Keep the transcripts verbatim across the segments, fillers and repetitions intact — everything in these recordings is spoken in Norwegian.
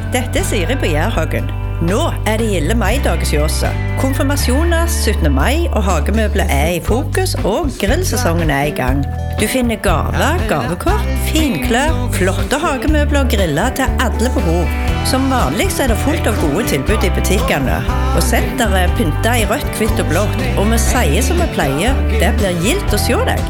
Dette er Siri på Jærhagen. Nå er det gilde maidag hos Jåse. Konfirmasjoner, syttende mai og hagemøbler er i fokus, og grillsesongen er i gang. Du finner gaver, gavekort, finklær, flotte hagemøbler og griller til alle behov. Som vanlig så er det fullt av gode tilbud i butikkene. Og senteret er pyntet i rødt, hvitt og blått. Og vi sier som vi pleier, det blir gildt å se deg.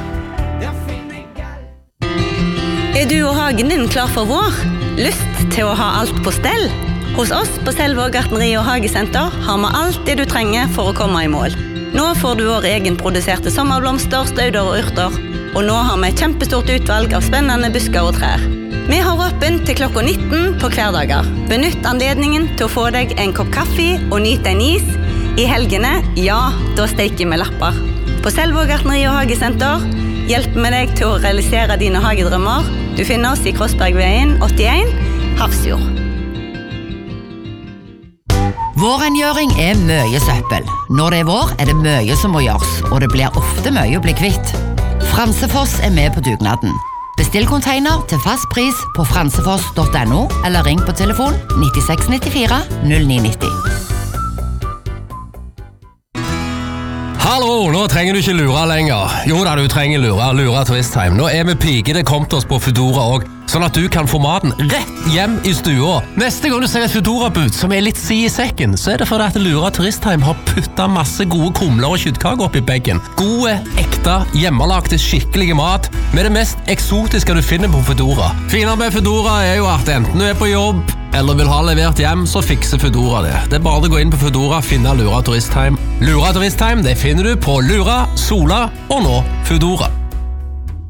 Er du og hagen din klar for vår? Lyst til å ha alt på stell? Hos oss på Selvåg gartneri og hagesenter har vi alt det du trenger for å komme i mål. Nå får du vår egenproduserte sommerblomster, stauder og urter, og nå har vi et kjempestort utvalg av spennende busker og trær. Vi har åpent til klokka nitten på hverdager. Benytt anledningen til å få deg en kopp kaffe og nyte en is. I helgene, ja, da steker vi lapper. På Selvåg gartneri og hagesenter hjelper vi deg til å realisere dine hagedrømmer. Du finner oss i Krossbergveien åttien, Hafrsfjord. Vårrengjøring er mye søppel. Når det er vår, er det mye som må gjøres, og det blir ofte mye å bli kvitt. Fransefoss er med på dugnaden. Bestill container til fast pris på fransefoss punktum no eller ring på telefon nittiseks nittifire null ni nitti. Hallo, nå trenger du ikke lure lenger. Jo da, du trenger lure, lure turistheim. Nå er vi pike, det kom til oss på Foodora også, sånn at du kan få maten rett hjem i stua. Neste gang du ser et Foodora-bud som er litt si i sekken, så er det fordi at Lura turistheim har puttet masse gode kumler og kjøttkaker opp i beggen. Gode, ekte, hjemmelagte, skikkelige mat med det mest eksotiske du finner på Foodora. Finere med Foodora er jo at enten du er på jobb eller vil ha levert hjem, så fikser Foodora det. Det er bare å gå inn på Foodora og finne Lura turistheim. Lura turistheim, det finner du på Lura, Sola og nå Foodora.